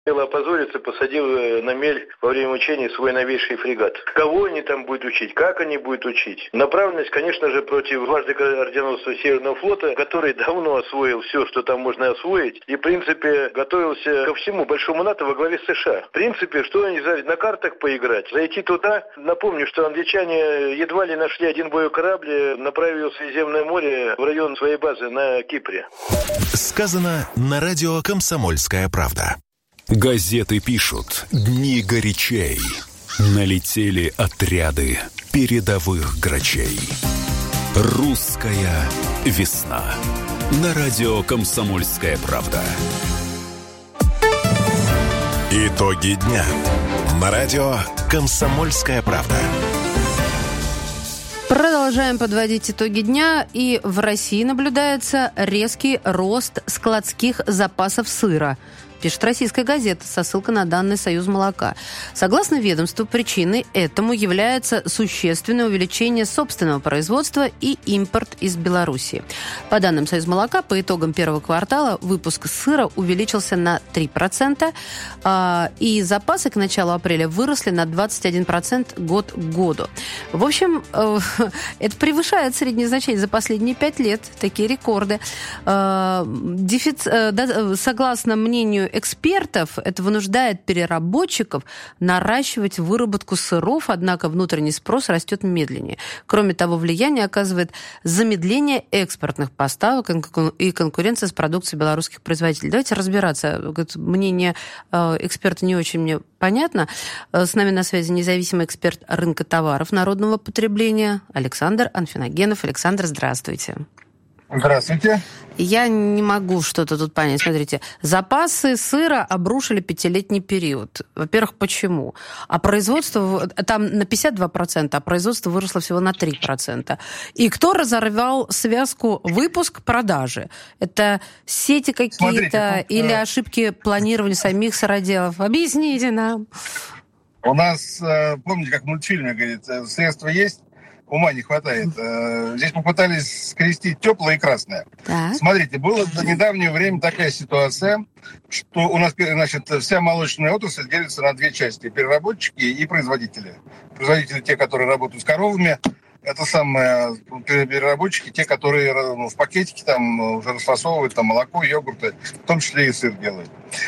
опозориться, посадил на мель во время учений свой новейший фрегат. Кого они там будут учить, как они будут учить? Направленность, конечно же, против дважды орденоносца Северного флота, который давно освоил все, что там можно освоить, и, в принципе, готовился ко всему большому НАТО во главе США. В принципе, что они на картах поиграть? Зайти туда, напомню, что англичане едва ли нашли один боевой корабль, направили в Средиземное море в район своей базы на Кипре. Сказано на радио «Комсомольская правда». Газеты пишут, дни горячей. Налетели отряды передовых грачей. Русская весна. На радио «Комсомольская правда». Итоги дня. На радио «Комсомольская правда». Продолжаем подводить итоги дня, и в России наблюдается резкий рост складских запасов сыра. Пишет российская газета со ссылкой на данные Союзмолока. Согласно ведомству, причиной этому является существенное увеличение собственного производства и импорт из Белоруссии. По данным Союзмолока, по итогам первого квартала выпуск сыра увеличился на 3%, и запасы к началу апреля выросли на 21% год к году. В общем, это превышает среднее значение за последние 5 лет, такие рекорды. Согласно мнению экспертов, это вынуждает переработчиков наращивать выработку сыров, однако внутренний спрос растет медленнее. Кроме того, влияние оказывает замедление экспортных поставок и конкуренция с продукцией белорусских производителей. Давайте разбираться. Мнение эксперта не очень мне понятно. С нами на связи независимый эксперт рынка товаров народного потребления Александр Анфиногенов. Александр, здравствуйте. Здравствуйте. Я не могу что-то тут понять. Смотрите, запасы сыра обрушили 5-летний период. Во-первых, почему? А производство там на 52%, а производство выросло всего на 3%. И кто разорвал связку выпуск-продажи? Это сети какие-то или ошибки планирования самих сыроделов? Объясните нам. У нас, помните, как в мультфильме, говорит, средства есть, ума не хватает. Здесь попытались скрестить теплое и красное. Так. Смотрите, была до недавнего времени такая ситуация, что у нас, значит, вся молочная отрасль делится на две части. Переработчики и производители. Производители те, которые работают с коровами, это самые переработчики, те, которые в пакетике там уже расфасовывают там молоко, йогурты, в том числе и сыр делают.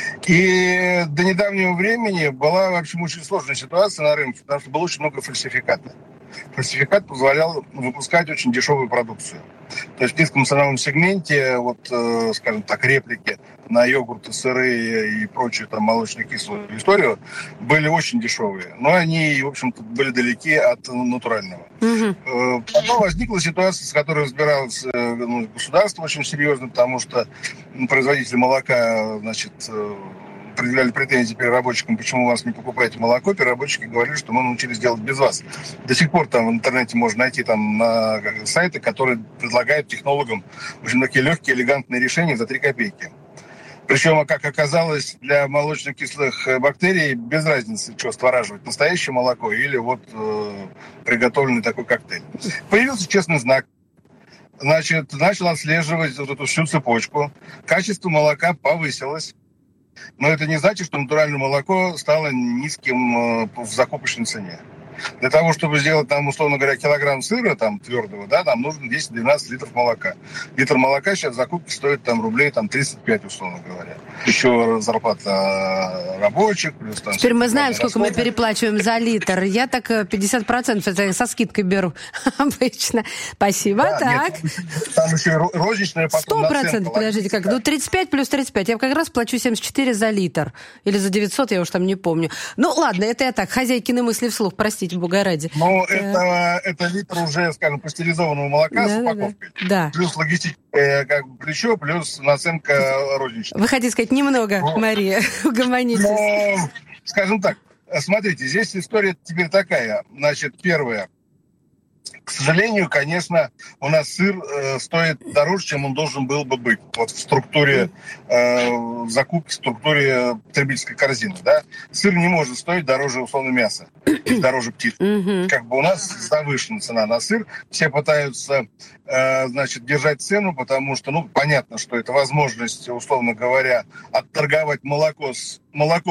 И до недавнего времени была, в общем, очень сложная ситуация на рынке, потому что было очень много фальсификата. Фальсификат позволял выпускать очень дешевую продукцию. То есть в низком ценовом сегменте, вот, скажем так, реплики на йогурты, сыры и прочую там молочно-кислую историю были очень дешевые. Но они, в общем-то, были далеки от натурального. Угу. Потом возникла ситуация, с которой разбиралось государство очень серьезно, потому что производители молока, значит, предъявляли претензии переработчикам, почему у вас не покупаете молоко. Переработчики говорили, что мы научились делать без вас. До сих пор там в интернете можно найти там на сайты, которые предлагают технологам очень такие легкие, элегантные решения за 3 копейки. Причем, как оказалось, для молочно-кислых бактерий без разницы, что створаживать, настоящее молоко или вот приготовленный такой коктейль. Появился честный знак. Значит, начал отслеживать вот эту всю цепочку. Качество молока повысилось. Но это не значит, что натуральное молоко стало низким в закупочной цене. Для того, чтобы сделать, там, условно говоря, килограмм сыра там, твердого, да, там нужно 10-12 литров молока. Литр молока сейчас в закупке стоит там, рублей там, 35, условно говоря. Еще зарплата рабочих. Плюс, там, теперь мы знаем, сколько мы переплачиваем за литр. Я так 50% это со скидкой беру обычно. Спасибо. Да, так. Нет, там еще розничная потом 100%, подождите, как? Ну, 35 плюс 35. Я как раз плачу 74 за литр. Или за 900, я уж там не помню. Ну, ладно, это я так, хозяйкины мысли вслух, простите, бога ради. Ну, это литр уже, скажем, пастеризованного молока с упаковкой. Да. Плюс логистическое как бы плечо, плюс наценка розничная. Вы хотите сказать немного, Мария, угомонитесь. Ну, скажем так, смотрите, здесь история теперь такая. Значит, первое. К сожалению, конечно, у нас сыр стоит дороже, чем он должен был бы быть. Вот в структуре закупки, в структуре потребительской корзины. Да? Сыр не может стоить дороже, условно, мяса, дороже птицы. Как бы у нас завышена цена на сыр. Все пытаются, значит, держать цену, потому что, ну, понятно, что это возможность, условно говоря, отторговать молоко